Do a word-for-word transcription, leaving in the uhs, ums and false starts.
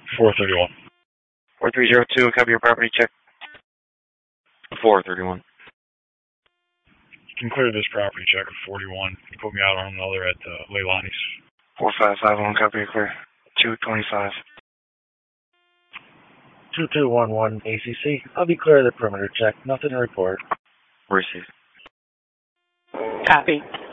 four thirty-one. four three zero two, copy your property check. four thirty-one. You can clear this property check at forty-one. You put me out on another at uh, Leilani's. four five five one, copy your clear. two twenty-five. two two one one A C C. I'll be clear of the perimeter check. Nothing to report. Receive. Copy.